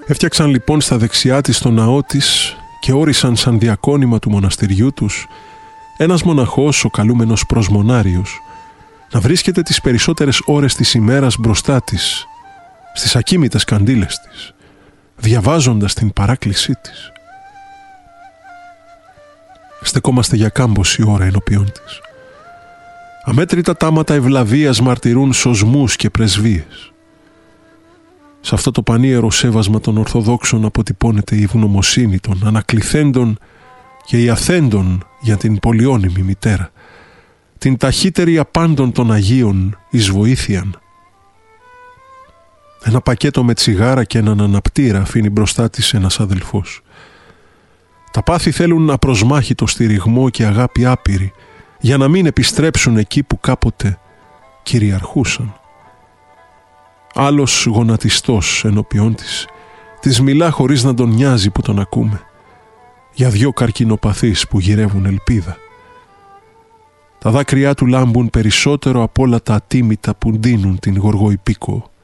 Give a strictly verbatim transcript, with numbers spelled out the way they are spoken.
Έφτιαξαν λοιπόν στα δεξιά της το ναό της και όρισαν σαν διακόνημα του μοναστηριού τους ένας μοναχός, ο καλούμενος προσμονάριος, να βρίσκεται τις περισσότερες ώρες της ημέρας μπροστά της, στις ακίμητες καντήλες της, διαβάζοντας την παράκλησή της. Στεκόμαστε για κάμποση ώρα ενώπιον της. Αμέτρητα τάματα ευλαβίας μαρτυρούν σωσμούς και πρεσβείες. Σε αυτό το πανίερο σέβασμα των Ορθοδόξων αποτυπώνεται η ευγνωμοσύνη των ανακληθέντων και η αθέντων για την πολυώνυμη μητέρα, την ταχύτερη απάντων των Αγίων εις βοήθειαν. Ένα πακέτο με τσιγάρα και έναν αναπτήρα αφήνει μπροστά της ένας αδελφός. Τα πάθη θέλουν απροσμάχητο στηριγμό και αγάπη άπειρη, για να μην επιστρέψουν εκεί που κάποτε κυριαρχούσαν. Άλλος γονατιστός ενώπιόν της, της μιλά χωρίς να τον νοιάζει που τον ακούμε, για δυο καρκινοπαθείς που γυρεύουν ελπίδα. Τα δάκρυά του λάμπουν περισσότερο από όλα τα ατίμητα που ντύνουν την γοργοϊπίκο.